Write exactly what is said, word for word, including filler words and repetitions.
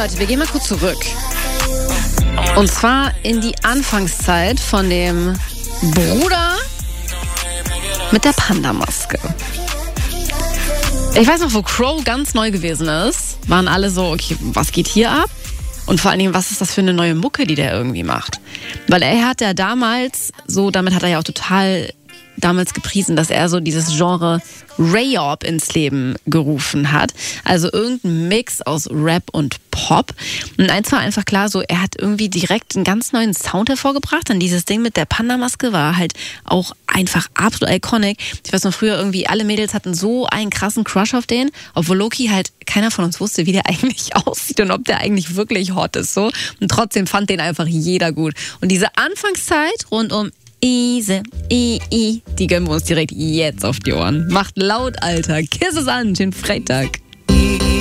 Leute, wir gehen mal kurz zurück. Und zwar in die Anfangszeit von dem Bruder mit der Panda-Maske. Ich weiß noch, wo Crow ganz neu gewesen ist, waren alle so, okay, was geht hier ab? Und vor allen Dingen, was ist das für eine neue Mucke, die der irgendwie macht? Weil er hat ja damals, so damit hat er ja auch total damals gepriesen, dass er so dieses Genre Rayop ins Leben gerufen hat. Also irgendein Mix aus Rap und Pop. Und eins war einfach klar, so er hat irgendwie direkt einen ganz neuen Sound hervorgebracht. Dann dieses Ding mit der Panda-Maske war halt auch einfach absolut iconic. Ich weiß noch, früher irgendwie alle Mädels hatten so einen krassen Crush auf den, obwohl Loki halt keiner von uns wusste, wie der eigentlich aussieht und ob der eigentlich wirklich hot ist. So. Und trotzdem fand den einfach jeder gut. Und diese Anfangszeit rund um Easy, I, I, die gönnen wir uns direkt jetzt auf die Ohren. Macht laut, Alter. Kiss es an, schönen Freitag.